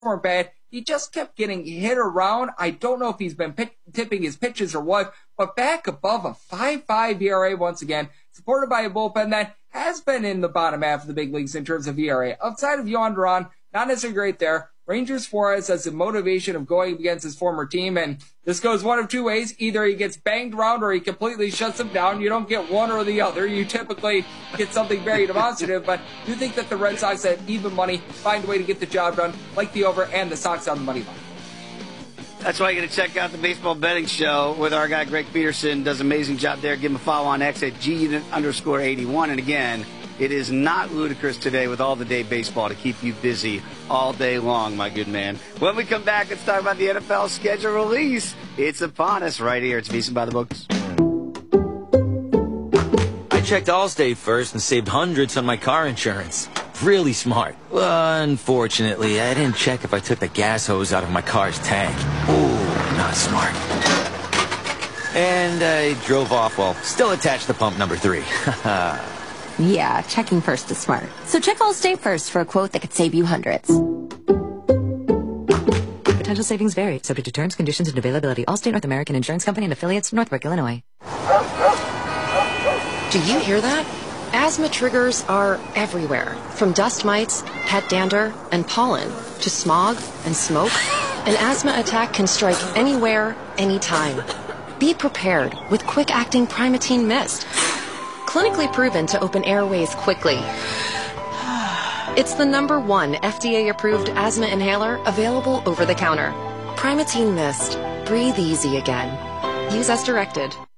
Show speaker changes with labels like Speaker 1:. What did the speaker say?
Speaker 1: weren't bad. He just kept getting hit around. I don't know if he's been tipping his pitches or what, but back above a 5.5 ERA once again, supported by a bullpen that has been in the bottom half of the big leagues in terms of ERA. Outside of Yohan Duran, not necessarily great there. Ranger Suarez has the motivation of going against his former team, and this goes one of two ways. Either he gets banged around or he completely shuts him down. You don't get one or the other. You typically get something very demonstrative, but you think that the Red Sox at even money find a way to get the job done, like the over and the Sox on the money line.
Speaker 2: That's why you're going to check out the Baseball Betting Show with our guy Greg Peterson. Does an amazing job there. Give him a follow on X at G_81. And again, it is not ludicrous today with all the day baseball to keep you busy all day long, my good man. When we come back, let's talk about the NFL schedule release. It's upon us right here. It's VSiN by the Books.
Speaker 3: I checked Allstate first and saved hundreds on my car insurance. Really smart. Unfortunately, I didn't check if I took the gas hose out of my car's tank. Ooh, not smart. And I drove off while still attached to pump number 3.
Speaker 4: Yeah, checking first is smart. So check Allstate first for a quote that could save you hundreds.
Speaker 5: Potential savings vary, subject to terms, conditions, and availability. Allstate North American Insurance Company and affiliates, Northbrook, Illinois.
Speaker 6: Do you hear that? Asthma triggers are everywhere, from dust mites, pet dander, and pollen, to smog and smoke. An asthma attack can strike anywhere, anytime. Be prepared with quick-acting Primatene Mist. Clinically proven to open airways quickly. It's the #1 FDA-approved asthma inhaler available over the counter. Primatene Mist. Breathe easy again. Use as directed.